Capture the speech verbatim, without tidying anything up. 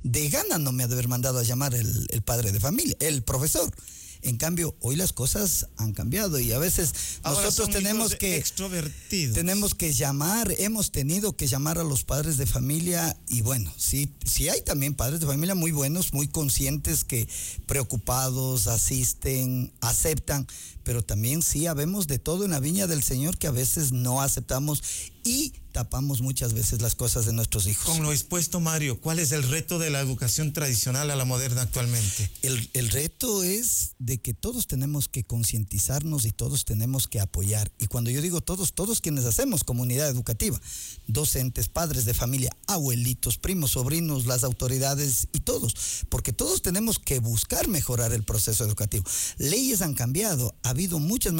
de gana no me ha de haber mandado a llamar el, el padre de familia, el profesor. En cambio, hoy las cosas han cambiado y a veces Ahora nosotros tenemos que extrovertidos. tenemos que llamar, hemos tenido que llamar a los padres de familia y bueno, sí, sí hay también padres de familia muy buenos, muy conscientes, que preocupados, asisten, aceptan, pero también sí habemos de todo en la viña del Señor que a veces no aceptamos y tapamos muchas veces las cosas de nuestros hijos. Con lo expuesto, Mario, ¿cuál es el reto de la educación tradicional a la moderna actualmente? El, el reto es de que todos tenemos que concientizarnos y todos tenemos que apoyar. Y cuando yo digo todos, todos quienes hacemos comunidad educativa, docentes, padres de familia, abuelitos, primos, sobrinos, las autoridades y todos, porque todos tenemos que buscar mejorar el proceso educativo. Leyes han cambiado, ha habido muchas